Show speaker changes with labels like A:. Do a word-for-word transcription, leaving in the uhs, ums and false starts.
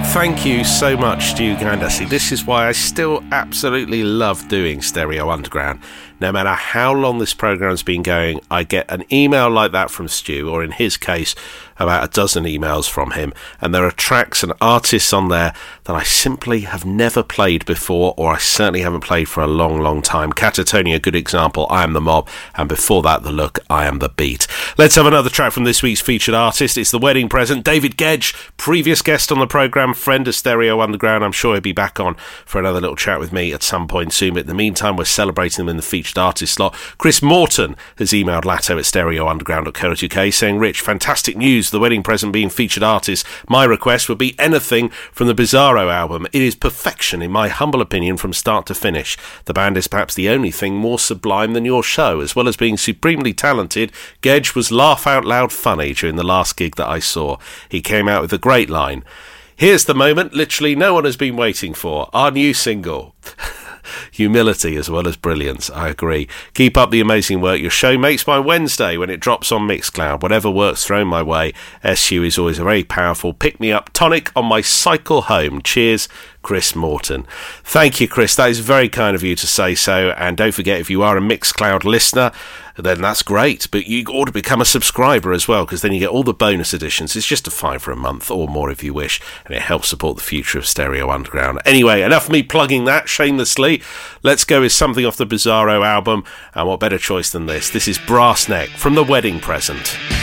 A: Thank you so much, Stu Gandassi. This is why I still absolutely love doing Stereo Underground. No matter how long this program's been going, I get an email like that from Stu, or in his case, about a dozen emails from him, and there are tracks and artists on there that I simply have never played before, or I certainly haven't played for a long, long time. Catatonia, a good example. I Am the Mob, and before that, The Look, I Am the Beat. Let's have another track from this week's featured artist. It's The Wedding Present, David Gedge, previous guest on the programme, friend of Stereo Underground. I'm sure he'll be back on for another little chat with me at some point soon, but in the meantime, we're celebrating them in the featured artist slot. Chris Morton has emailed Latto at stereo underground dot co dot uk saying, Rich, fantastic news, The Wedding Present being featured artist. My request would be anything from the Bizarro album. It is perfection, in my humble opinion, from start to finish. The band is perhaps the only thing more sublime than your show. As well as being supremely talented, Gedge was laugh out loud funny during the last gig that I saw. He came out with a great line. Here's the moment literally no one has been waiting for. Our new single. Humility as well as brilliance, I agree. Keep up the amazing work. Your show makes my Wednesday when it drops on Mixcloud. Whatever work's thrown my way, S U is always a very powerful pick-me-up tonic on my cycle home. Cheers, Chris Morton. Thank you, Chris. That is very kind of you to say so. And don't forget, if you are a Mixcloud listener, then that's great. But you ought to become a subscriber as well, because then you get all the bonus editions. It's just a five for a month or more if you wish, and it helps support the future of Stereo Underground. Anyway, enough of me plugging that shamelessly. Let's go with something off the Bizarro album, and what better choice than this? This is Brass Neck from The Wedding Present.